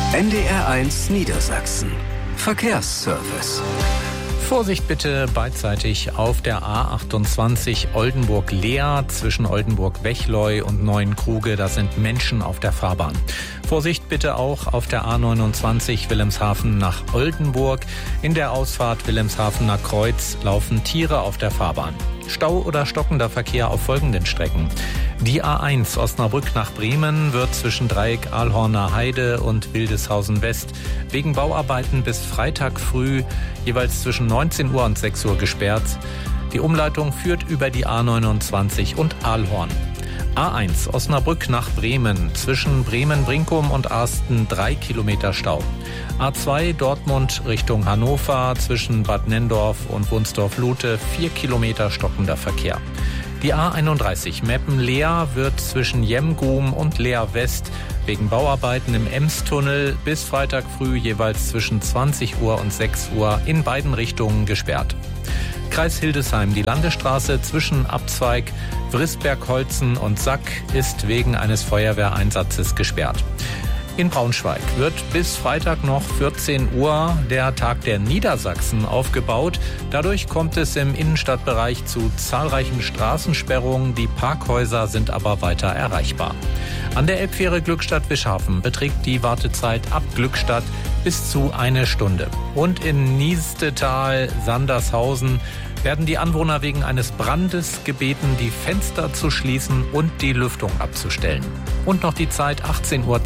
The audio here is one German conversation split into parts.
NDR1 Niedersachsen. Verkehrsservice. Vorsicht bitte beidseitig auf der A28 Oldenburg-Leer zwischen Oldenburg-Wechleu und Neuenkruge. Da sind Menschen auf der Fahrbahn. Vorsicht bitte auch auf der A29 Wilhelmshaven nach Oldenburg. In der Ausfahrt Wilhelmshavener Kreuz laufen Tiere auf der Fahrbahn. Stau oder stockender Verkehr auf folgenden Strecken. Die A1 Osnabrück nach Bremen wird zwischen Dreieck Ahlhorner Heide und Wildeshausen West wegen Bauarbeiten bis Freitag früh jeweils zwischen 19 Uhr und 6 Uhr gesperrt. Die Umleitung führt über die A29 und Ahlhorn. A1 Osnabrück nach Bremen zwischen Bremen-Brinkum und Arsten 3 Kilometer Stau. A2 Dortmund Richtung Hannover zwischen Bad Nenndorf und Wunsdorf-Lute 4 Kilometer stockender Verkehr. Die A31 Meppen-Leer wird zwischen Jemgum und Leer West wegen Bauarbeiten im Emstunnel bis Freitag früh jeweils zwischen 20 Uhr und 6 Uhr in beiden Richtungen gesperrt. Kreis Hildesheim, die Landesstraße zwischen Abzweig Wrisberg-Holzen und Sack ist wegen eines Feuerwehreinsatzes gesperrt. In Braunschweig wird bis Freitag noch 14 Uhr der Tag der Niedersachsen aufgebaut. Dadurch kommt es im Innenstadtbereich zu zahlreichen Straßensperrungen. Die Parkhäuser sind aber weiter erreichbar. An der Elbfähre Glückstadt-Wischhafen beträgt die Wartezeit ab Glückstadt bis zu 1 Stunde. Und in Niestetal-Sandershausen werden die Anwohner wegen eines Brandes gebeten, die Fenster zu schließen und die Lüftung abzustellen. Und noch die Zeit 18:32 Uhr.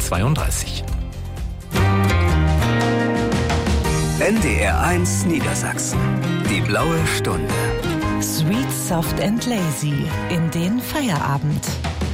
NDR1 Niedersachsen. Die blaue Stunde. Sweet, soft and lazy in den Feierabend.